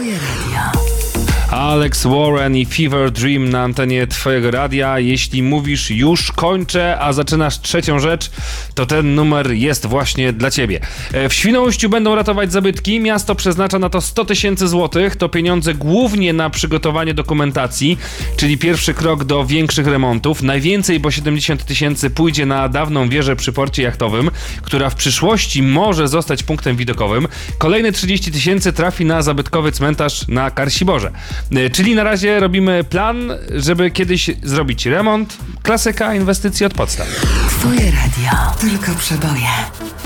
Twoje radio. Alex Warren i Fever Dream na antenie Twojego radia. Jeśli mówisz już kończę, a zaczynasz trzecią rzecz, to ten numer jest właśnie dla Ciebie. W Świnoujściu będą ratować zabytki. Miasto przeznacza na to 100 000 złotych. To pieniądze głównie na przygotowanie dokumentacji, czyli pierwszy krok do większych remontów. Najwięcej, bo 70 000 pójdzie na dawną wieżę przy porcie jachtowym, która w przyszłości może zostać punktem widokowym. Kolejne 30 000 trafi na zabytkowy cmentarz na Karsiborze. Czyli na razie robimy plan, żeby kiedyś zrobić remont. Klasyka inwestycji od podstaw. Twoje radio. Tylko przeboje.